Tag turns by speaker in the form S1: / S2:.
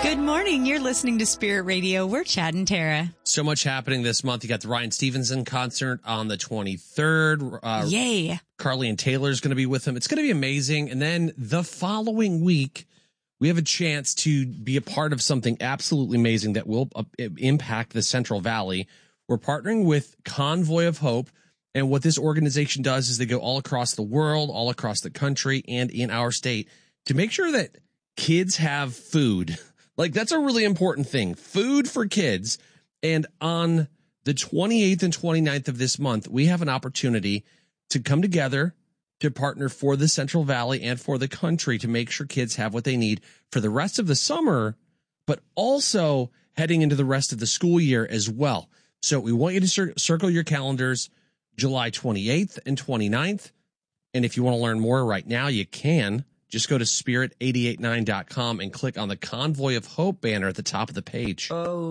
S1: Good morning. You're listening to Spirit Radio. We're Chad and Tara.
S2: So much happening this month. You got the Ryan Stevenson concert on the 23rd.
S1: Yay.
S2: Carly and Taylor's going to be with him. It's going to be amazing. And then the following week, we have a chance to be a part of something absolutely amazing that will impact the Central Valley. We're partnering with Convoy of Hope. And what this organization does is they go all across the world, all across the country, and in our state to make sure that kids have food. Like, that's a really important thing. Food for kids. And on the 28th and 29th of this month, we have an opportunity to come together to partner for the Central Valley and for the country to make sure kids have what they need for the rest of the summer, but also heading into the rest of the school year as well. So we want you to circle your calendars July 28th and 29th. And if you want to learn more right now, you can. Just go to spirit889.com and click on the Convoy of Hope banner at the top of the page.
S3: Oh.